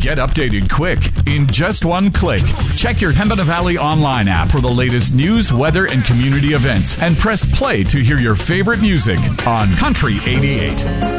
Get updated quick in just one click. Check your Pembina Valley online app for the latest news, weather, and community events. And press play to hear your favorite music on Country 88.